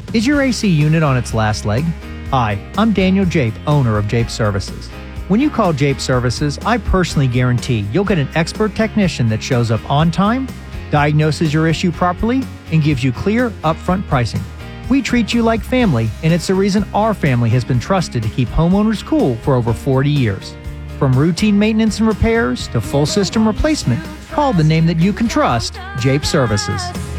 Is your AC unit on its last leg? Hi, I'm Daniel Jape, owner of Jape Services. When you call Jape Services, I personally guarantee you'll get an expert technician that shows up on time, diagnoses your issue properly, and gives you clear, upfront pricing. We treat you like family, and it's the reason our family has been trusted to keep homeowners cool for over 40 years. From routine maintenance and repairs to full system replacement, call the name that you can trust, Jape Services.